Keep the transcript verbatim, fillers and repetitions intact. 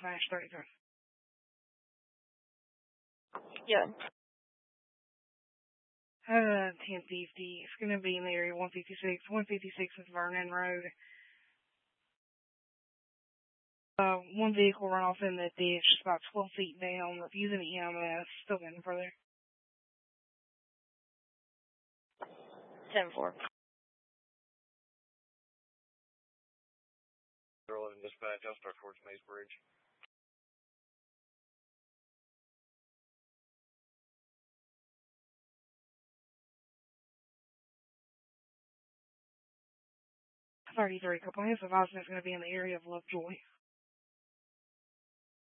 slash thirty-three. Yeah. Uh, ten fifty. It's going to be in the area one fifty-six. one fifty-six is Vernon Road. Uh, one vehicle run off in the ditch, about twelve feet down, using the E M S. Still getting further. ten four. eleven dispatch, I'll start towards Maze Bridge. thirty-three. Compliance advisement is going to be in the area of Lovejoy.